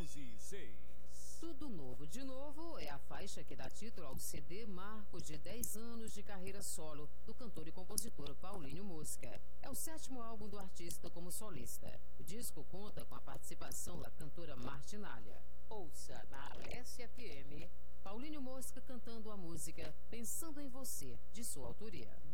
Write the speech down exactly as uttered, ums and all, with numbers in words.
onze e seis. Tudo Novo de Novo é a faixa que dá título ao C D marco de dez anos de carreira solo do cantor e compositor Paulinho Mosca. É o sétimo álbum do artista como solista. O disco conta com a participação da cantora Martinália. Ouça na Alessia F M, Paulinho Mosca cantando a música Pensando em Você, de sua autoria.